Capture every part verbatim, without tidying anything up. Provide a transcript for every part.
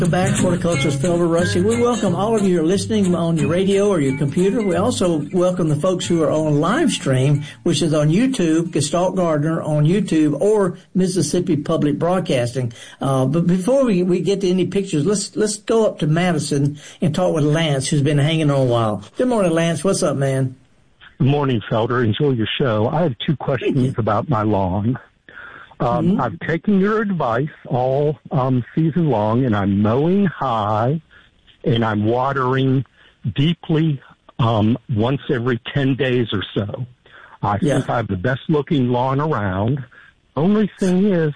Welcome back, Horticulturist Felder Rusty. We welcome all of you who are listening on your radio or your computer. We also welcome the folks who are on live stream, which is on YouTube, Gestalt Gardener on YouTube, or Mississippi Public Broadcasting. Uh, but before we, we get to any pictures, let's let's go up to Madison and talk with Lance, who's been hanging on a while. Good morning, Lance. What's up, man? Good morning, Felder. Enjoy your show. I have two questions about my lawn. Um, mm-hmm. I've taken your advice all um, season long, and I'm mowing high, and I'm watering deeply um, once every ten days or so. I yeah. think I have the best-looking lawn around. Only thing is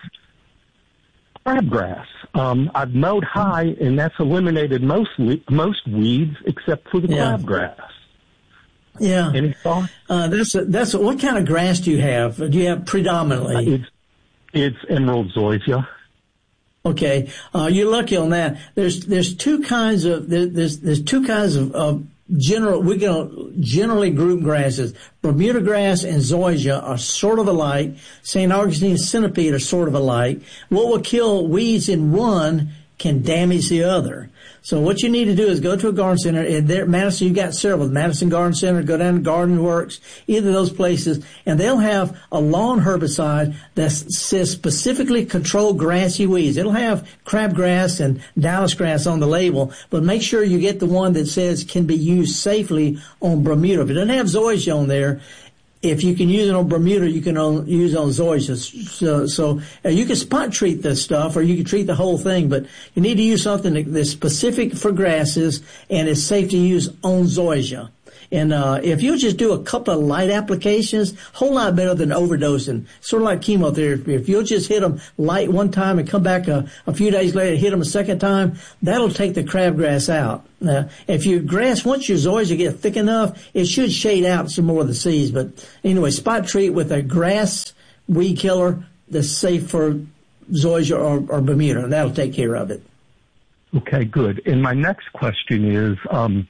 crabgrass. Um, I've mowed high, and that's eliminated most most weeds except for the yeah. crabgrass. Yeah. Any thoughts? Uh, that's a, that's a, what kind of grass do you have? Do you have predominantly? Uh, it's, It's emerald zoysia. Okay, uh, you're lucky on that. There's there's two kinds of there's there's two kinds of, of general. We're gonna generally group grasses. Bermuda grass and zoysia are sort of alike. Saint Augustine centipede are sort of alike. What will kill weeds in one can damage the other. So what you need to do is go to a garden center. And there, Madison, you've got several. Madison Garden Center, go down to Garden Works, either of those places, and they'll have a lawn herbicide that says specifically control grassy weeds. It'll have crabgrass and Dallas grass on the label, but make sure you get the one that says can be used safely on Bermuda. If it doesn't have zoysia on there, if you can use it on Bermuda, you can on, use it on zoysia. So, so uh, you can spot treat this stuff, or you can treat the whole thing, but you need to use something that, that's specific for grasses and is safe to use on zoysia. And uh if you just do a couple of light applications, whole lot better than overdosing. Sort of like chemotherapy. If you'll just hit them light one time and come back a, a few days later, hit them a second time, that'll take the crabgrass out. Now, if your grass, once your zoysia get thick enough, it should shade out some more of the seeds. But anyway, spot treat with a grass weed killer that's safe for zoysia or, or Bermuda, and that'll take care of it. Okay, good. And my next question is, um,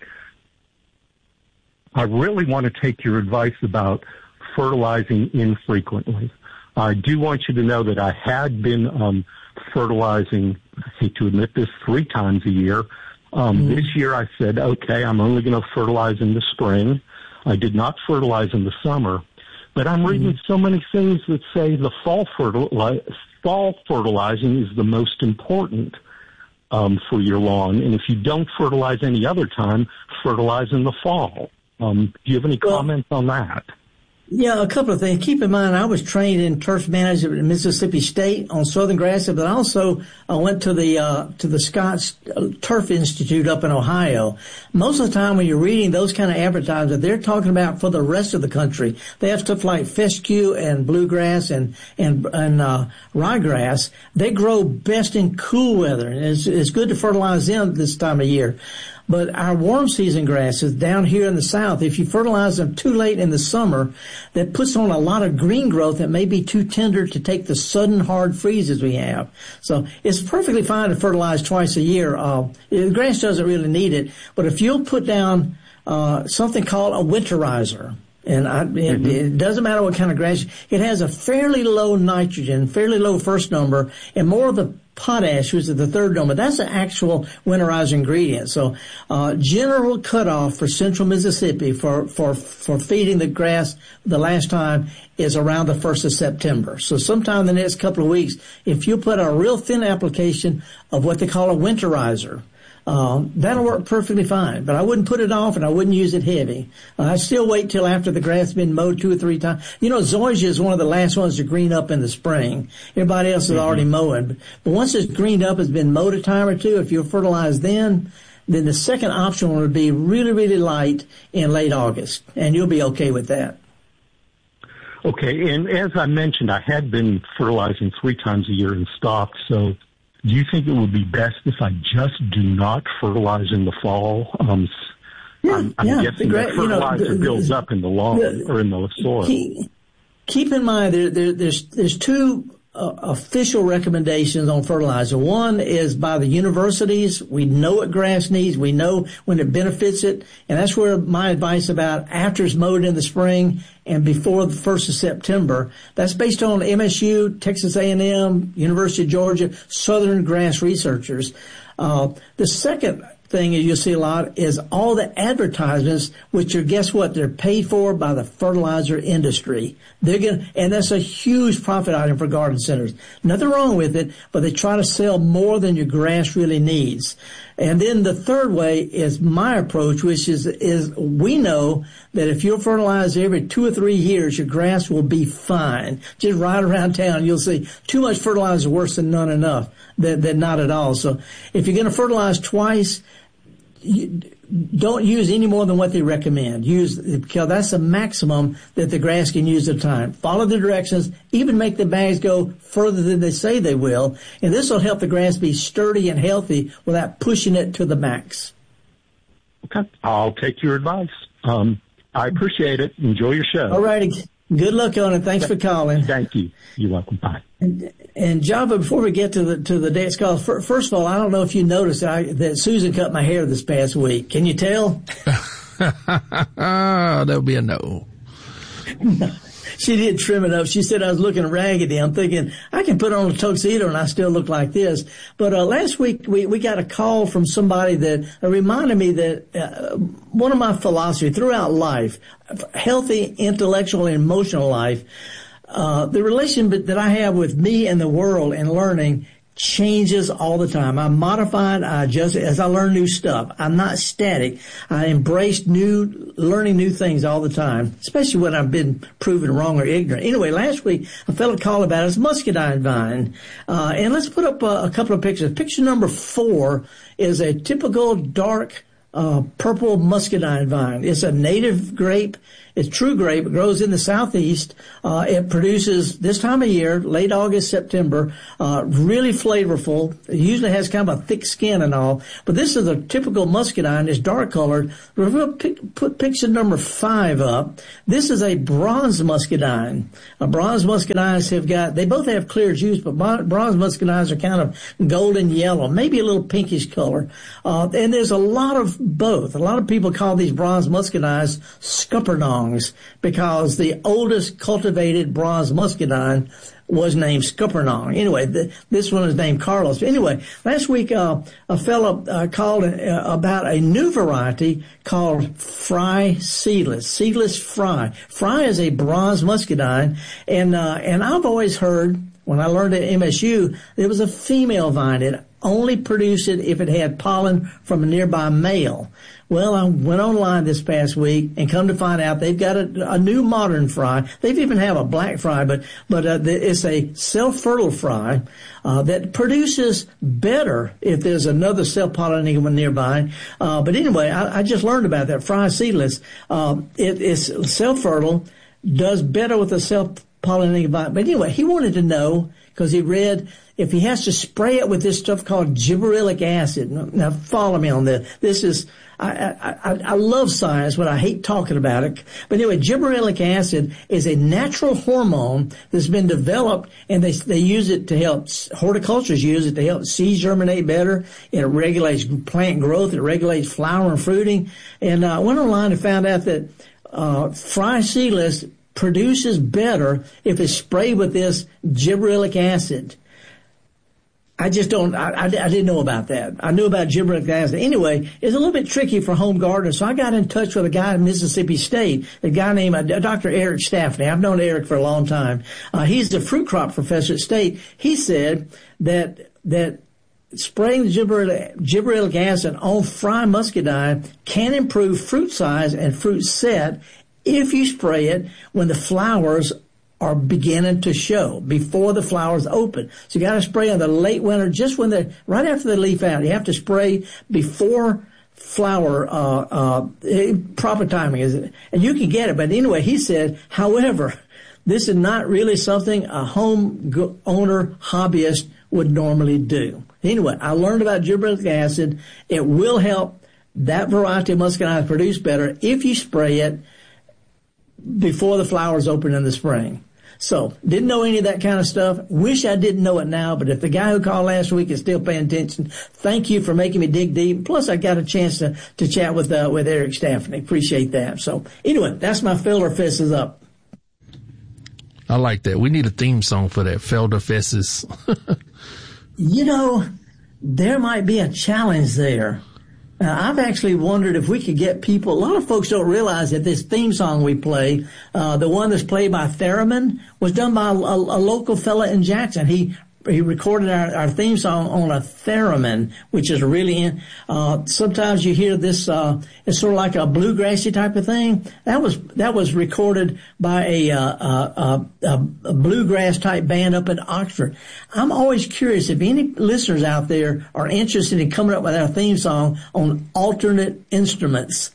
I really want to take your advice about fertilizing infrequently. I do want you to know that I had been um, fertilizing, I hate to admit this, three times a year. Um, mm-hmm. This year I said, okay, I'm only going to fertilize in the spring. I did not fertilize in the summer. But I'm reading mm-hmm. so many things that say the fall, fertili- fall fertilizing is the most important um, for your lawn. And if you don't fertilize any other time, fertilize in the fall. Um, do you have any well, comments on that? Yeah, a couple of things. Keep in mind, I was trained in turf management at Mississippi State on southern grasses, but also I went to the uh, to the Scotts Turf Institute up in Ohio. Most of the time when you're reading those kind of advertisements, they're talking about for the rest of the country. They have stuff like fescue and bluegrass and and and uh, ryegrass. They grow best in cool weather, and it's, it's good to fertilize them this time of year. But our warm season grasses down here in the south, if you fertilize them too late in the summer, that puts on a lot of green growth that may be too tender to take the sudden hard freezes we have. So it's perfectly fine to fertilize twice a year. Uh, the grass doesn't really need it. But if you'll put down uh, something called a winterizer, and I, it, mm-hmm. it doesn't matter what kind of grass, it has a fairly low nitrogen, fairly low first number, and more of the potash, which is the third number. That's the actual winterizer ingredient. So, uh, general cutoff for central Mississippi for, for, for feeding the grass the last time is around the first of September. So sometime in the next couple of weeks, if you put a real thin application of what they call a winterizer, Um, that'll work perfectly fine, but I wouldn't put it off and I wouldn't use it heavy. Uh, I still wait till after the grass has been mowed two or three times. You know, zoysia is one of the last ones to green up in the spring. Everybody else is mm-hmm. already mowing. But once it's greened up, it's been mowed a time or two. If you'll fertilize then, then the second option would be really, really light in late August, and you'll be okay with that. Okay, and as I mentioned, I had been fertilizing three times a year in stock, so do you think it would be best if I just do not fertilize in the fall? Um, yeah, I'm, I'm yeah, guessing that fertilizer you know, the, builds up in the lawn the, or in the soil. Keep, keep in mind there, there, there's there's two uh, official recommendations on fertilizer. One is by the universities. We know what grass needs. We know when it benefits it, and that's where my advice about after it's mowed in the spring and before the first of September. That's based on M S U, Texas A and M, University of Georgia, Southern grass researchers. Uh, the second thing you'll see a lot is all the advertisements, which are, guess what? They're paid for by the fertilizer industry. They're going and that's a huge profit item for garden centers. Nothing wrong with it, but they try to sell more than your grass really needs. And then the third way is my approach, which is, is we know that if you'll fertilize every two or three years, your grass will be fine. Just ride around town, you'll see too much fertilizer is worse than none enough, than, than not at all. So if you're going to fertilize twice, you don't use any more than what they recommend. Use, because that's the maximum that the grass can use at a time. Follow the directions, even make the bags go further than they say they will. And this will help the grass be sturdy and healthy without pushing it to the max. Okay. I'll take your advice. Um, I appreciate it. Enjoy your show. All righty. Good luck on it. Thanks for calling. Thank you. You're welcome. Bye. And, and Java, before we get to the to the next call, for, first of all, I don't know if you noticed I, that Susan cut my hair this past week. Can you tell? That'll be a no. She did trim it up. She said I was looking raggedy. I'm thinking I can put on a tuxedo and I still look like this. But uh, last week we, we got a call from somebody that uh, reminded me that uh, one of my philosophy throughout life, healthy intellectual and emotional life, uh, the relationship that I have with me and the world and learning changes all the time. I modify it, I adjust it as I learn new stuff. I'm not static. I embrace new, learning new things all the time, especially when I've been proven wrong or ignorant. Anyway, last week, a fellow called about his muscadine vine. Uh, and let's put up a, a couple of pictures. Picture number four is a typical dark, uh, purple muscadine vine. It's a native grape. It's true grape. It grows in the southeast. Uh, it produces this time of year, late August, September, uh, really flavorful. It usually has kind of a thick skin and all. But this is a typical muscadine. It's dark colored. We'll put picture number five up. This is a bronze muscadine. Uh, bronze muscadines have got, they both have clear juice, but bronze muscadines are kind of golden yellow, maybe a little pinkish color. Uh, and there's a lot of both. A lot of people call these bronze muscadines scuppernong, because the oldest cultivated bronze muscadine was named Scuppernong. Anyway, the, this one is named Carlos. Anyway, last week uh, a fellow uh, called uh, about a new variety called Fry Seedless. Seedless Fry. Fry is a bronze muscadine, and uh, and I've always heard, when I learned at M S U, there was a female vine. It only produced it if it had pollen from a nearby male. Well, I went online this past week and come to find out they've got a, a new modern fry. They've even have a black fry, but but uh, it's a self-fertile fry uh, that produces better if there's another self-pollinating one nearby. Uh, but anyway, I, I just learned about that Fry Seedless. Uh, it is self-fertile, does better with a self-pollinating vine. But anyway, he wanted to know, because he read if he has to spray it with this stuff called gibberellic acid. Now, follow me on this. This is, I, I, I love science, but I hate talking about it. But anyway, gibberellic acid is a natural hormone that's been developed, and they they use it to help, horticulturists use it to help seeds germinate better. It regulates plant growth. It regulates flower and fruiting. And I went online and found out that uh, Fry Seedless produces better if it's sprayed with this gibberellic acid. I just don't, I, I, I didn't know about that. I knew about gibberellic acid. Anyway, it's a little bit tricky for home gardeners, so I got in touch with a guy in Mississippi State, a guy named uh, Doctor Eric Staffney. I've known Eric for a long time. Uh, he's the fruit crop professor at State. He said that, that spraying the gibberellic, gibberellic acid on Fry muscadine can improve fruit size and fruit set if you spray it when the flowers are beginning to show, before the flowers open. So you got to spray in the late winter, just when they're, right after they leaf out. You have to spray before flower, uh, uh, proper timing is it. And you can get it. But anyway, he said, however, this is not really something a home owner hobbyist would normally do. Anyway, I learned about gibberellic acid. It will help that variety of muscadine produce better if you spray it before the flowers open in the spring. So, didn't know any of that kind of stuff. Wish I didn't know it now, but if the guy who called last week is still paying attention, thank you for making me dig deep. Plus, I got a chance to, to chat with, uh, with Eric Staffney. Appreciate that. So, anyway, that's my Felder Fesses up. I like that. We need a theme song for that, Felder Fesses. You know, there might be a challenge there. Now, I've actually wondered if we could get people, a lot of folks don't realize that this theme song we play, uh, the one that's played by Theremin, was done by a, a, a local fella in Jackson. He He recorded our, our theme song on a theremin, which is really, uh, sometimes you hear this, uh, it's sort of like a bluegrassy type of thing. That was, that was recorded by a, uh, a, a, a bluegrass type band up in Oxford. I'm always curious if any listeners out there are interested in coming up with our theme song on alternate instruments.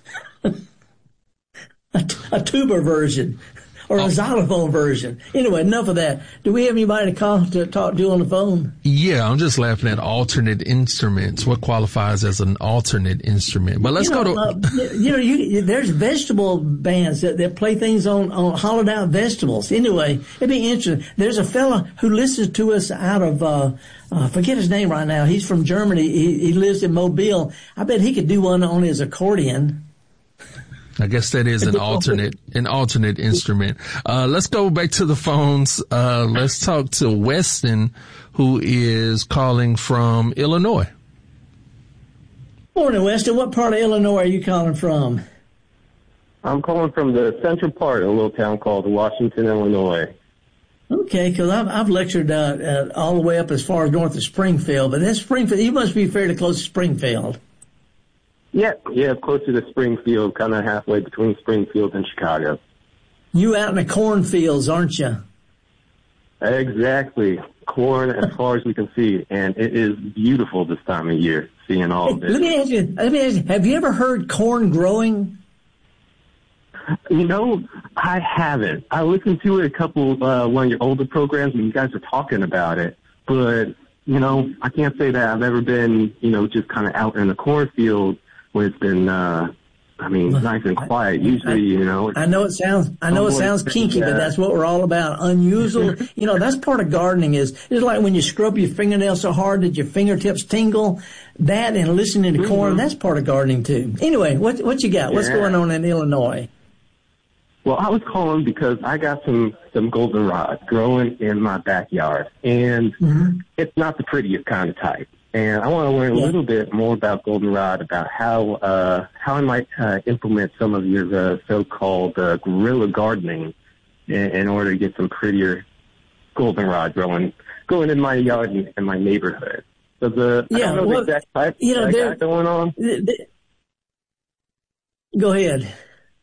a, a tuba version. Or a xylophone version. Anyway, enough of that. Do we have anybody to call to talk to on the phone? Yeah, I'm just laughing at alternate instruments. What qualifies as an alternate instrument? But let's you know, go to. Uh, you know, you, there's vegetable bands that, that play things on, on hollowed out vegetables. Anyway, it'd be interesting. There's a fella who listens to us out of, uh, uh, forget his name right now. He's from Germany. He, he lives in Mobile. I bet he could do one on his accordion. I guess that is an alternate, an alternate instrument. Uh, let's go back to the phones. Uh, let's talk to Weston, who is calling from Illinois. Morning, Weston. What part of Illinois are you calling from? I'm calling from the central part of a little town called Washington, Illinois. Okay, because I've, I've lectured uh, uh, all the way up as far as north of Springfield, but that's Springfield. You must be fairly close to Springfield. Yeah, yeah, close to the Springfield, kind of halfway between Springfield and Chicago. You out in the cornfields, aren't you? Exactly. Corn as far as we can see, and it is beautiful this time of year, seeing all of hey, it. Let me ask you, let me ask you, have you ever heard corn growing? You know, I haven't. I listened to it a couple, uh, one of your older programs when you guys were talking about it, but, you know, I can't say that I've ever been, you know, just kind of out in the cornfield when it's been, uh, I mean, nice and quiet. Usually, I, you know. I know it sounds, I know it sounds kinky, but that's what we're all about. Unusual. You know, that's part of gardening is, it's like when you scrub your fingernails so hard that your fingertips tingle. That and listening to corn, mm-hmm. that's part of gardening too. Anyway, what, what you got? What's yeah. going on in Illinois? Well, I was calling because I got some, some goldenrod growing in my backyard, and mm-hmm. it's not the prettiest kind of type. And I want to learn a little bit more about goldenrod, about how uh, how I might uh, implement some of your uh, so-called uh, guerrilla gardening in, in order to get some prettier goldenrod growing growing in my yard and in my neighborhood. So the yeah, I don't know well, the exact type you know, that I got going on. Go ahead.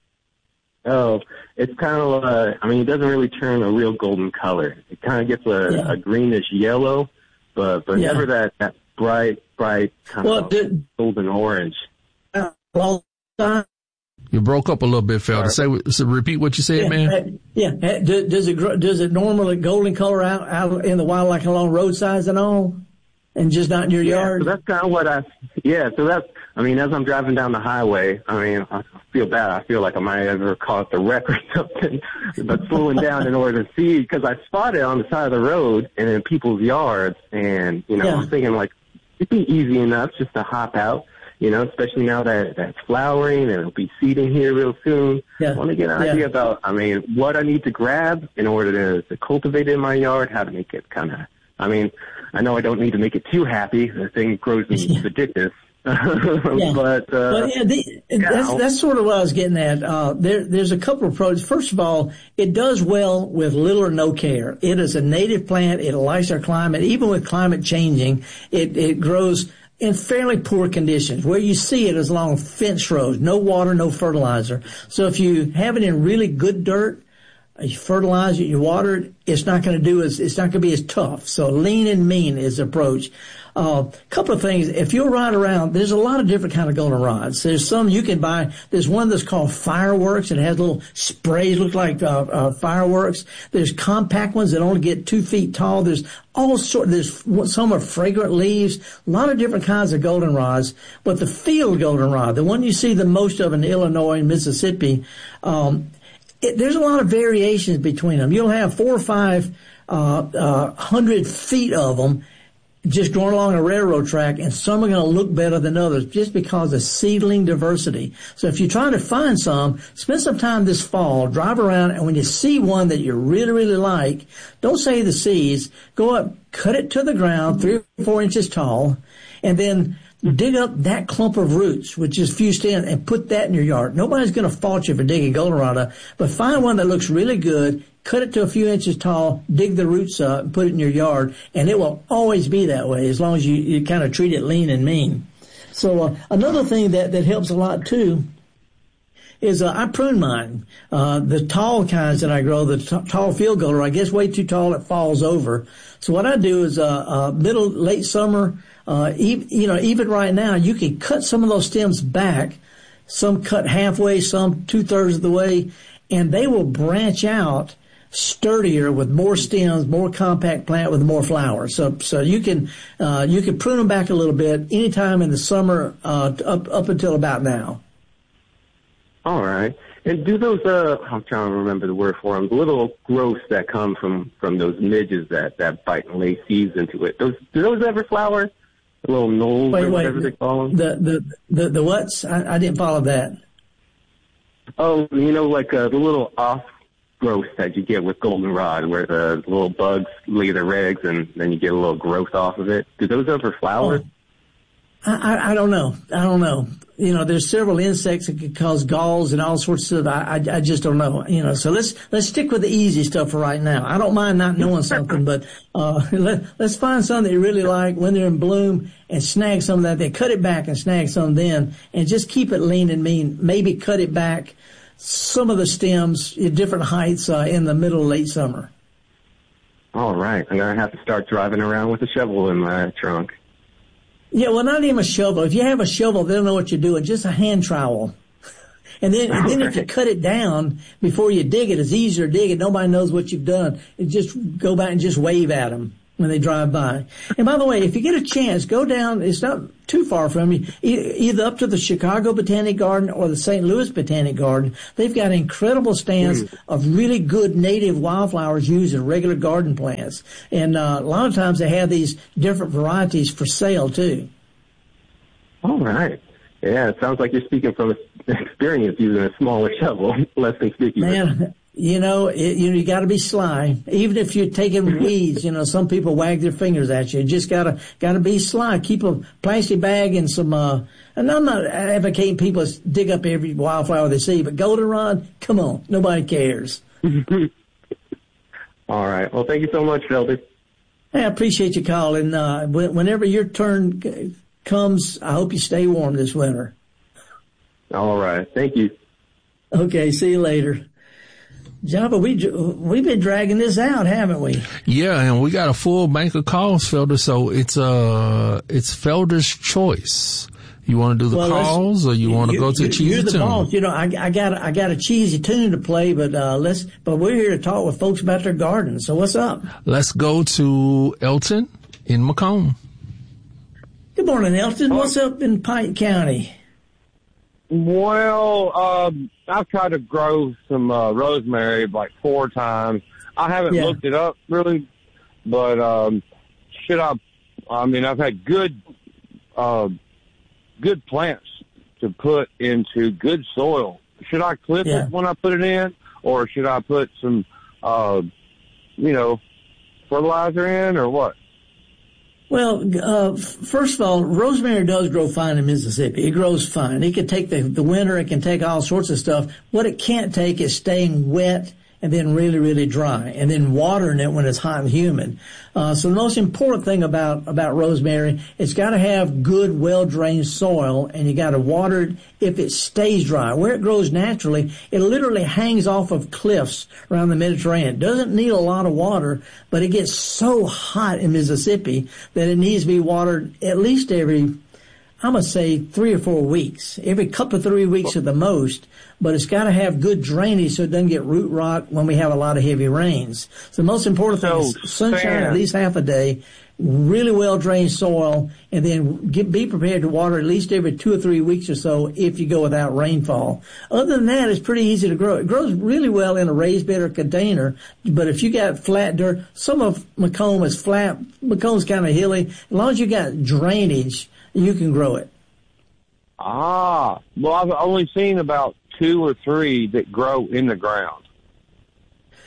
Oh, it's kind of uh, I mean, it doesn't really turn a real golden color. It kind of gets a, yeah. a greenish yellow, but but yeah. never that that. bright, bright, kind well, of did, golden orange. Uh, well, uh, you broke up a little bit, Felder. Say, so repeat what you said, yeah, man. Uh, yeah. Uh, does it does it normally golden color out, out in the wild, like along roadsides and all, and just not in your yeah, yard? So that's kind of what I. Yeah. So that's. I mean, as I'm driving down the highway, I mean, I feel bad. I feel like I might have ever caught the wreck or something, but slowing down in order to see, because I spot it on the side of the road and in people's yards, and you know, yeah. I'm thinking like. It'd be easy enough just to hop out, you know, especially now that that's flowering and it'll be seeding here real soon. Yeah. I want to get an yeah. idea about, I mean, what I need to grab in order to, to cultivate it in my yard, how to make it kind of, I mean, I know I don't need to make it too happy. The thing grows me yeah. addictive. yeah. But, uh, but yeah, the, that's, that's sort of what I was getting at. Uh, there, there's a couple of pros. First of all, it does well with little or no care. It is a native plant. It likes our climate. Even with climate changing, it, it grows in fairly poor conditions. Where you see it is along fence rows, no water, no fertilizer. So if you have it in really good dirt, you fertilize it, you water it, it's not going to do as, it's not going to be as tough. So lean and mean is the approach. A uh, couple of things. If you'll ride around, there's a lot of different kind of goldenrods. There's some you can buy. There's one that's called Fireworks. It has little sprays, look like uh, uh, fireworks. There's compact ones that only get two feet tall. There's all sort. There's some are fragrant leaves. A lot of different kinds of goldenrods. But the field goldenrod, the one you see the most of in Illinois and Mississippi, um, it, there's a lot of variations between them. You'll have four or five uh, uh, hundred feet of them. Just going along a railroad track, and some are going to look better than others just because of seedling diversity. So if you're trying to find some, spend some time this fall, drive around, and when you see one that you really, really like, don't say the seeds. Go up, cut it to the ground, three or four inches tall, and then dig up that clump of roots, which is few stems, and put that in your yard. Nobody's going to fault you for digging goldenrod up, but find one that looks really good, cut it to a few inches tall, dig the roots up, and put it in your yard, and it will always be that way as long as you, you kind of treat it lean and mean. So uh, another thing that, that helps a lot, too, is uh, I prune mine. Uh, the tall kinds that I grow, the t- tall field goldenrod, I guess way too tall, it falls over. So what I do is uh, uh middle, late summer, uh, e- you know, even right now, you can cut some of those stems back, some cut halfway, some two-thirds of the way, and they will branch out sturdier with more stems, more compact plant with more flowers. So, so you can, uh, you can prune them back a little bit anytime in the summer, uh, up, up until about now. All right. And do those, uh, I'm trying to remember the word for them, the little growths that come from, from those midges that, that bite and lay seeds into it, those, do those ever flower? The little knolls wait, or wait, whatever the, they call them? The, the, the, the what's? I, I didn't follow that. Oh, you know, like, uh, the little off growth that you get with goldenrod, where the little bugs lay their eggs and then you get a little growth off of it. Do those ever flower? Oh. I, I, I don't know. I don't know. You know, there's several insects that could cause galls and all sorts of stuff. I, I, I just don't know. You know, so let's let's stick with the easy stuff for right now. I don't mind not knowing something, but uh, let, let's find something that you really like when they're in bloom and snag some of that. Then cut it back and snag some then, and just keep it lean and mean. Maybe cut it back some of the stems at different heights uh, in the middle of late summer. All right. I'm going to have to start driving around with a shovel in my trunk. Yeah, well, not even a shovel. If you have a shovel, they'll know what you're doing. Just a hand trowel. And then, and then if you cut it down before you dig it, it's easier to dig it. Nobody knows what you've done. You just go back and just wave at them when they drive by. And by the way, if you get a chance, go down. It's not too far from you, either up to the Chicago Botanic Garden or the Saint Louis Botanic Garden. They've got incredible stands mm. of really good native wildflowers used in regular garden plants. And uh, a lot of times they have these different varieties for sale, too. All right. Yeah, it sounds like you're speaking from experience using a smaller shovel, less conspicuous. Man, you know, it, you know, you got to be sly. Even if you're taking weeds, you know, some people wag their fingers at you. You just gotta gotta be sly. Keep a plastic bag and some. Uh, and I'm not advocating people dig up every wildflower they see, but goldenrod, come on, nobody cares. All right. Well, thank you so much, Felder. Hey, I appreciate you calling. Uh, whenever your turn comes, I hope you stay warm this winter. All right. Thank you. Okay. See you later. Java, we, we've been dragging this out, haven't we? Yeah, and we got a full bank of calls, Felder, so it's, uh, it's Felder's choice. You want to do the well, calls or you want to go to you, cheesy you're the tune? Boss. You know, I, I got, I got a cheesy tune to play, but, uh, let's, but we're here to talk with folks about their gardens. So what's up? Let's go to Elton in Macomb. Good morning, Elton. What's up in Pike County? Well, um, I've tried to grow some uh, rosemary like four times. I haven't yeah. looked it up really, but um, should I? I mean, I've had good, uh, good plants to put into good soil. Should I clip yeah. it when I put it in, or should I put some, uh, you know, fertilizer in, or what? Well, uh, first of all, rosemary does grow fine in Mississippi. It grows fine. It can take the, the winter. It can take all sorts of stuff. What it can't take is staying wet and then really, really dry, and then watering it when it's hot and humid. Uh, so the most important thing about, about rosemary, it's got to have good, well-drained soil, and you got to water it if it stays dry. Where it grows naturally, it literally hangs off of cliffs around the Mediterranean. It doesn't need a lot of water, but it gets so hot in Mississippi that it needs to be watered at least every, I'm going to say three or four weeks, every couple of three weeks at the most, but it's got to have good drainage so it doesn't get root rot when we have a lot of heavy rains. So the most important thing so, is sunshine Sam. at least half a day, really well-drained soil, and then get, be prepared to water at least every two or three weeks or so if you go without rainfall. Other than that, it's pretty easy to grow. It grows really well in a raised bed or container, but if you got flat dirt, some of Macomb is flat, Macomb's kind of hilly. As long as you got drainage, you can grow it. Ah, well, I've only seen about two or three that grow in the ground.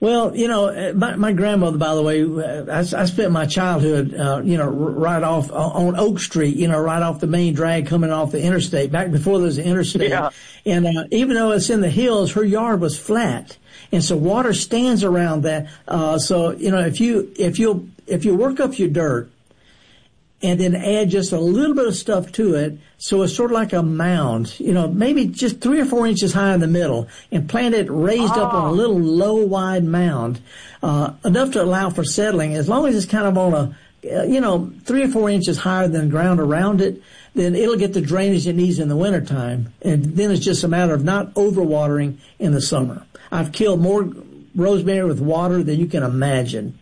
Well, you know, my, my grandmother, by the way, I, I spent my childhood, uh, you know, right off on Oak Street, you know, right off the main drag coming off the interstate, back before there was an interstate. Yeah. And uh, even though it's in the hills, her yard was flat, and so water stands around that. Uh, so you know, if you if you if you work up your dirt, and then add just a little bit of stuff to it, so it's sort of like a mound, you know, maybe just three or four inches high in the middle, and plant it raised oh. up on a little low, wide mound, uh, enough to allow for settling. As long as it's kind of on a, uh, you know, three or four inches higher than the ground around it, then it'll get the drainage it needs in the wintertime. And then it's just a matter of not overwatering in the summer. I've killed more rosemary with water than you can imagine.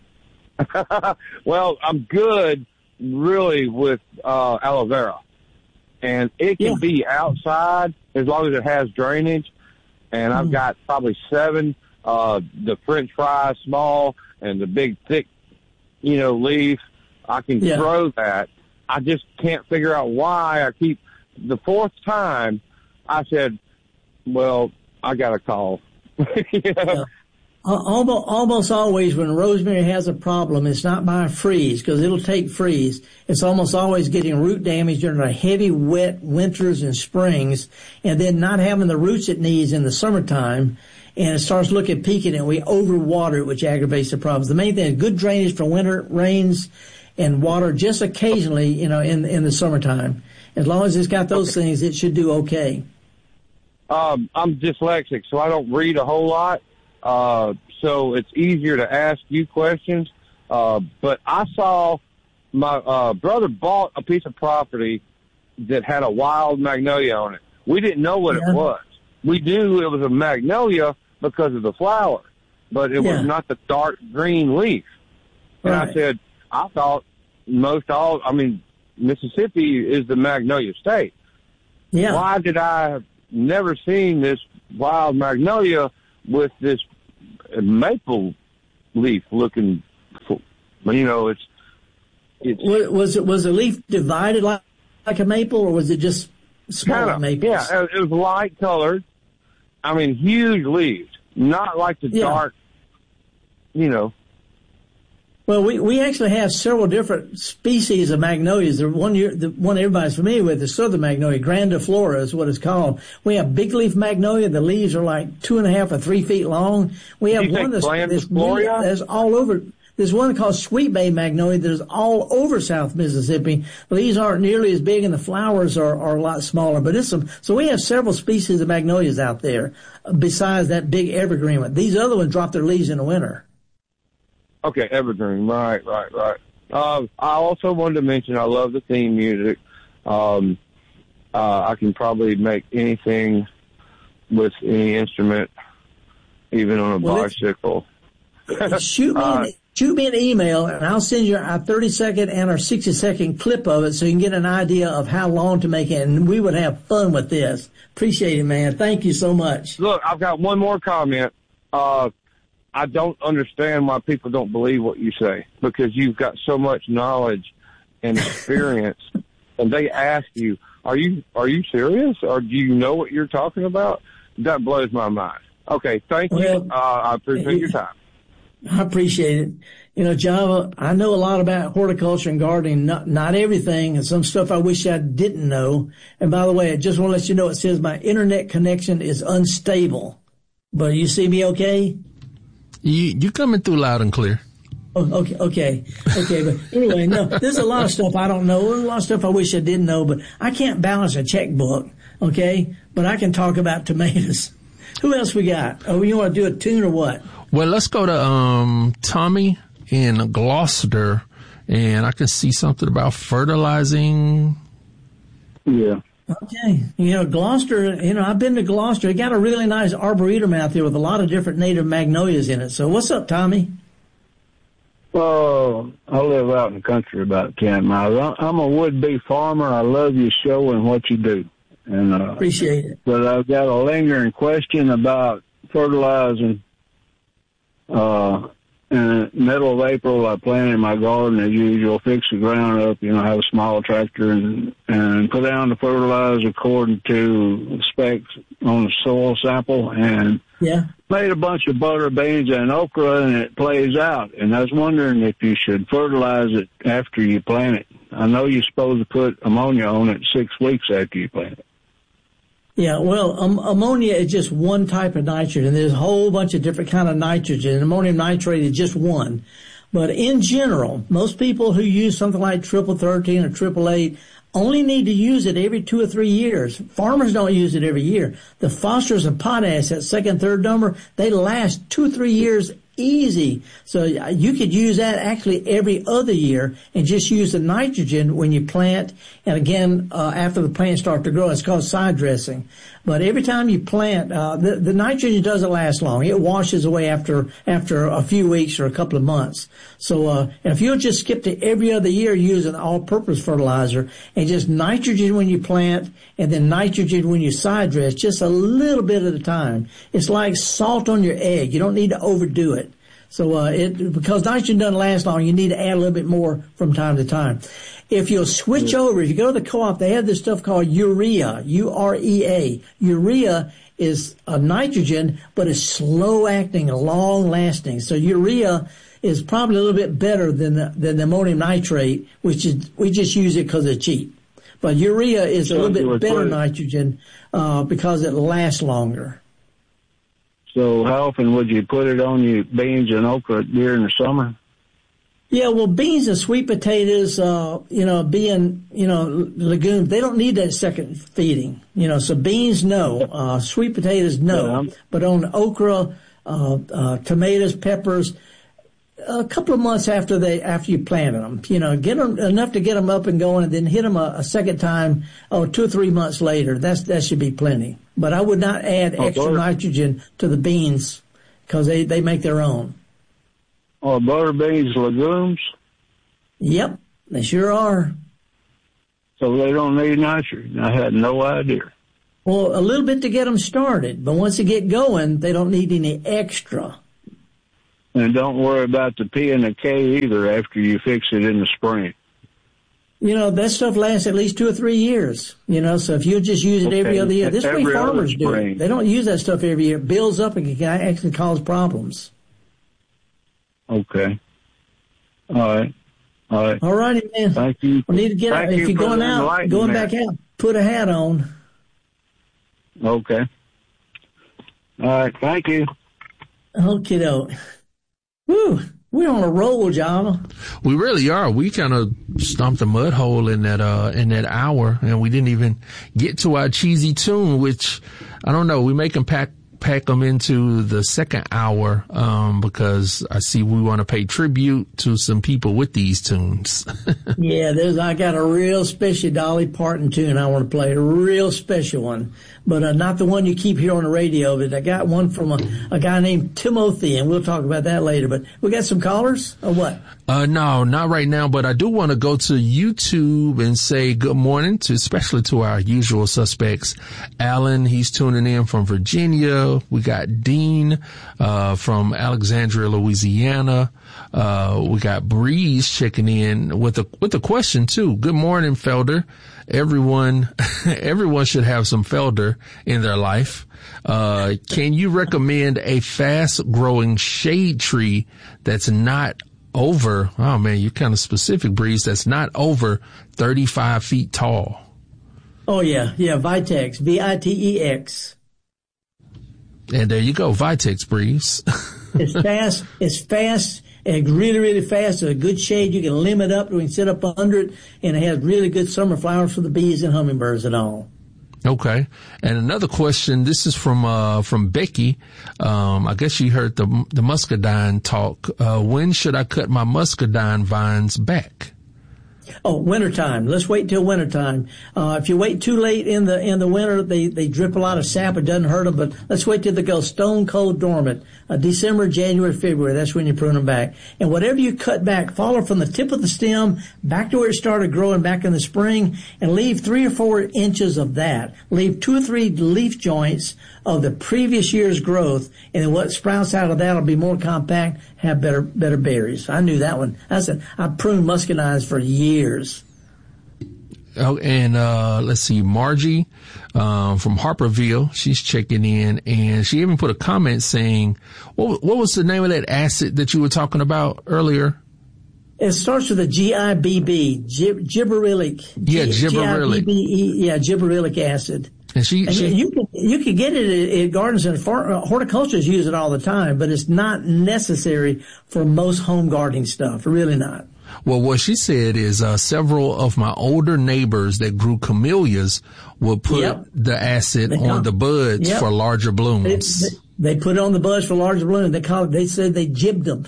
Well, I'm good. Really with uh aloe vera, and it can yeah. be outside as long as it has drainage. And I've mm. got probably seven uh the French fries small and the big thick, you know, leaf. I can yeah. grow that. I just can't figure out why I keep the fourth time I said, well, I got a call. you know? Yeah. Almost, almost always when rosemary has a problem, it's not by a freeze, because it'll take freeze. It's almost always getting root damage during the heavy, wet winters and springs, and then not having the roots it needs in the summertime, and it starts looking peaking, and we overwater it, which aggravates the problems. The main thing is good drainage for winter rains and water just occasionally, you know, in in the summertime. As long as it's got those okay. things, it should do okay. Um, I'm dyslexic, so I don't read a whole lot. Uh, so it's easier to ask you questions. Uh, but I saw my, uh, brother bought a piece of property that had a wild magnolia on it. We didn't know what yeah. it was. We knew it was a magnolia because of the flower, but it yeah. was not the dark green leaf. And right. I said, I thought most all, I mean, Mississippi is the magnolia state. Yeah. Why did I have never seen this wild magnolia with this maple leaf looking, you know, it's, it's. Was it, was the leaf divided like, like a maple, or was it just small kinda, maples? Yeah, it was light colored. I mean, huge leaves, not like the yeah. dark, you know. Well, we, we actually have several different species of magnolias. The one, you're, the one everybody's familiar with is southern magnolia. grandiflora is what it's called. We have big leaf magnolia. The leaves are like two and a half or three feet long. We have one that's, that's, really, that's all over. There's one called sweet bay magnolia that is all over South Mississippi. The leaves aren't nearly as big, and the flowers are, are a lot smaller. But it's some, so we have several species of magnolias out there besides that big evergreen one. These other ones drop their leaves in the winter. Okay, evergreen, right, right, right. Um, I also wanted to mention I love the theme music. Um, uh, I can probably make anything with any instrument, even on a well, bicycle. shoot me, uh, an, shoot me an email, and I'll send you our thirty second and our sixty second clip of it, so you can get an idea of how long to make it, and we would have fun with this. Appreciate it, man. Thank you so much. Look, I've got one more comment. Uh, I don't understand why people don't believe what you say, because you've got so much knowledge and experience. And they ask you, are you, are you serious? Or do you know what you're talking about? That blows my mind. Okay. Thank well, you. Uh, I appreciate your time. I appreciate it. You know, Java, I know a lot about horticulture and gardening, not, not everything, and some stuff I wish I didn't know. And by the way, I just want to let you know, it says my internet connection is unstable. But you see me okay? You you coming through loud and clear. Oh, okay, okay, okay. But anyway, no, there's a lot of stuff I don't know. There's a lot of stuff I wish I didn't know, but I can't balance a checkbook, okay? But I can talk about tomatoes. Who else we got? Oh, you want to do a tune or what? Well, let's go to um Tommy in Gloucester, and I can see something about fertilizing. Yeah. Okay. You know, Gloucester, you know, I've been to Gloucester. They got a really nice arboretum out there with a lot of different native magnolias in it. So what's up, Tommy? Well, I live out in the country about ten miles. I'm a would-be farmer. I love your show and what you do. And uh, appreciate it. But I've got a lingering question about fertilizing. Uh, in the middle of April, I planted my garden as usual, fix the ground up, you know, have a small tractor and, and put down the fertilizer according to specs on the soil sample. And Yeah. Made a bunch of butter beans and okra, and it plays out. And I was wondering if you should fertilize it after you plant it. I know you're supposed to put ammonia on it six weeks after you plant it. Yeah, well, um, ammonia is just one type of nitrogen. There's a whole bunch of different kind of nitrogen. Ammonium nitrate is just one. But in general, most people who use something like triple thirteen or triple eight only need to use it every two or three years. Farmers don't use it every year. The phosphorus and potash, that second, third number, they last two or three years easy. So you could use that actually every other year and just use the nitrogen when you plant. And again, uh, after the plants start to grow, it's called side dressing. But every time you plant, uh, the, the nitrogen doesn't last long. It washes away after, after a few weeks or a couple of months. So, uh, if you'll just skip to every other year using all-purpose fertilizer and just nitrogen when you plant and then nitrogen when you side dress, just a little bit at a time. It's like salt on your egg. You don't need to overdo it. So, uh, it, because nitrogen doesn't last long, you need to add a little bit more from time to time. If you'll switch over, if you go to the co-op, they have this stuff called urea, U R E A. Urea is a nitrogen, but it's slow acting, long lasting. So urea is probably a little bit better than the, than the ammonium nitrate, which is, we just use it because it's cheap. But urea is a little bit better nitrogen, uh, because it lasts longer. So how often would you put it on your beans and okra during the summer? Yeah, well, beans and sweet potatoes, uh, you know, being, you know, legumes, they don't need that second feeding. You know, so beans, no. Uh, sweet potatoes, no. Yeah. But on okra, uh, uh, tomatoes, peppers, a couple of months after they, after you planted them, you know, get them enough to get them up and going and then hit them a, a second time, oh, two or three months later. That's, that should be plenty. But I would not add oh, extra butter. nitrogen to the beans because they, they make their own. Are butter beans legumes? Yep, they sure are. So they don't need nitrogen. I had no idea. Well, a little bit to get them started, but once they get going, they don't need any extra. And don't worry about the P and the K either after you fix it in the spring. You know, that stuff lasts at least two or three years, you know, so if you just use it okay. every other year, this is way farmers do it. They don't use that stuff every year. It builds up and can actually cause problems. Okay. All right. All right. All righty, man. Thank you. We need to get out. If you're going out, going back out, put a hat on. Okay. All right. Thank you. Okie doke. Whew. We're on a roll, Java. We really are. We kind of stomped a mud hole in that, uh, in that hour, and we didn't even get to our cheesy tune, which, I don't know, we make them pack, pack them into the second hour, um, because I see we want to pay tribute to some people with these tunes. Yeah, there's, I got a real special Dolly Parton tune I want to play, a real special one. But uh, not the one you keep here on the radio, but I got one from a, a guy named Timothy, and we'll talk about that later. But we got some callers, or what? Uh, no, not right now, but I do want to go to YouTube and say good morning to, especially to our usual suspects. Alan, he's tuning in from Virginia. We got Dean, uh, from Alexandria, Louisiana. Uh, we got Breeze checking in with a, with a question too. Good morning, Felder. Everyone, everyone should have some Felder in their life. Uh, can you recommend a fast growing shade tree that's not over, oh man, you're kind of specific, Breeze, that's not over thirty-five feet tall? Oh yeah, yeah, Vitex, V I T E X. And there you go, Vitex, Breeze. It's fast, it's fast. And really, really fast. It's a good shade. You can limb it up. We can sit up under it. And it has really good summer flowers for the bees and hummingbirds and all. Okay. And another question. This is from, uh, from Becky. Um, I guess you heard the, the muscadine talk. Uh, when should I cut my muscadine vines back? Oh, wintertime. Let's wait till wintertime. Uh, if you wait too late in the, in the winter, they, they drip a lot of sap. It doesn't hurt them, but let's wait till they go stone cold dormant. Uh, December, January, February. That's when you prune them back. And whatever you cut back, follow from the tip of the stem back to where it started growing back in the spring and leave three or four inches of that. Leave two or three leaf joints of the previous year's growth, and then what sprouts out of that will be more compact, have better, better berries. I knew that one. I said, I pruned muscadines for years. Oh, and, uh, let's see, Margie, um, from Harperville, she's checking in, and she even put a comment saying, what, what was the name of that acid that you were talking about earlier? It starts with a G I B B, gib- gibberellic. Yeah, gibberellic. G I B B, yeah, gibberellic acid. And she, and she you can you can get it at, at gardens, and horticulturists use it all the time, but it's not necessary for most home gardening stuff. Really not. Well, what she said is uh, several of my older neighbors that grew camellias would put yep. the acid on the buds yep. for larger blooms. They, they, they put it on the buds for larger blooms. They call it, they said they jibbed them.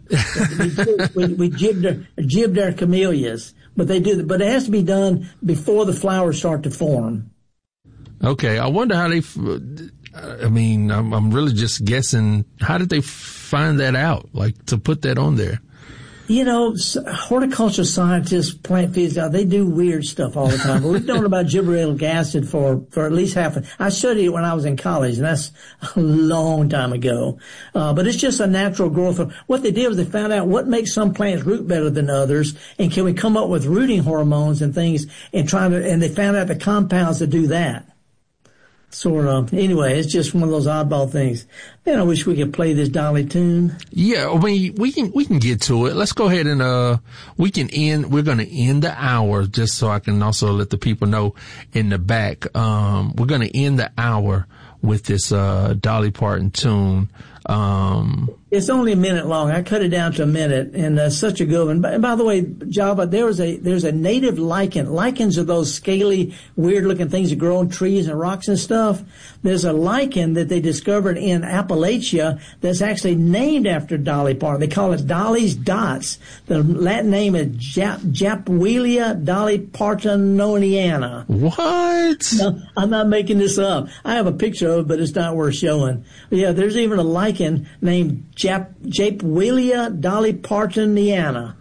we, we, we jibbed our, jibbed our camellias, but they do. But it has to be done before the flowers start to form. Okay, I wonder how they. I mean, I'm, I'm really just guessing. How did they find that out? Like to put that on there? You know, horticulture scientists, plant physicists, they do weird stuff all the time. But we've known about gibberellic acid for, for at least half a, I studied it when I was in college, and that's a long time ago. Uh, but it's just a natural growth of, what they did was they found out what makes some plants root better than others, and can we come up with rooting hormones and things, and try to, and they found out the compounds that do that. Sort of. Anyway, it's just one of those oddball things. Man, I wish we could play this Dolly tune. Yeah, I mean, we can, we can get to it. Let's go ahead and, uh, we can end, we're going to end the hour just so I can also let the people know in the back. Um, we're going to end the hour with this, uh, Dolly Parton tune. Um, it's only a minute long. I cut it down to a minute, and uh, such a good one. And by the way, Java, there was a there's a native lichen. Lichens are those scaly, weird-looking things that grow on trees and rocks and stuff. There's a lichen that they discovered in Appalachia that's actually named after Dolly Parton. They call it Dolly's dots. The Latin name is Jap- Japwelia dollypartoniana. What? No, I'm not making this up. I have a picture of it, but it's not worth showing. But yeah, there's even a lichen named Jap- Japwelia dollypartoniana.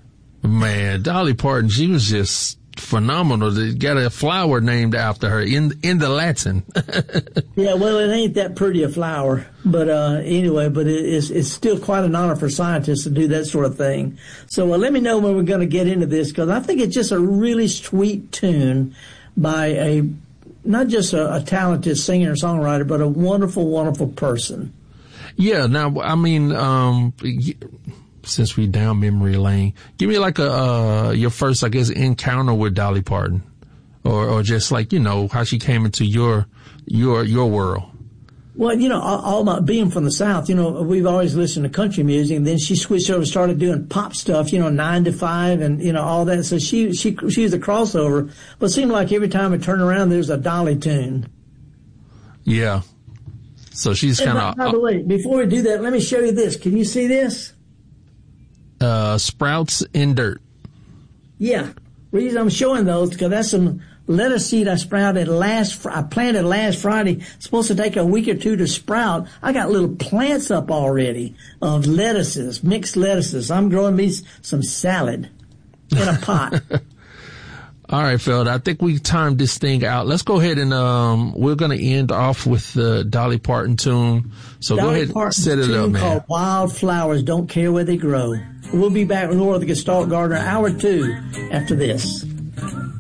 Man, Dolly Parton, she was just phenomenal. They got a flower named after her in in the Latin. Yeah, well, it ain't that pretty a flower, but uh anyway, but it, it's it's still quite an honor for scientists to do that sort of thing. So uh, let me know when we're going to get into this, because I think it's just a really sweet tune by a not just a, a talented singer and songwriter, but a wonderful, wonderful person. Yeah. Now, I mean, um. since we down memory lane, give me like a, uh, your first, I guess, encounter with Dolly Parton, or, or just like, you know, how she came into your, your, your world. Well, you know, all, all my, being from the South, you know, we've always listened to country music, and then she switched over and started doing pop stuff, you know, nine to five and, you know, all that. So she, she, she was a crossover, but it seemed like every time I turn around, there's a Dolly tune. Yeah. So she's kind of. By, by the way, before we do that, let me show you this. Can you see this? Uh, sprouts in dirt. Yeah. The reason I'm showing those, because that's some lettuce seed I sprouted last, I planted last Friday. It's supposed to take a week or two to sprout. I got little plants up already of lettuces, mixed lettuces. I'm growing me some salad in a pot. All right, Phil, I think we timed this thing out. Let's go ahead and, um, we're going to end off with the Dolly Parton tune. So Dolly go ahead and set it up, man. Called Wildflowers Don't Care Where They Grow. We'll be back with more of the Gestalt Gardener, hour two, after this.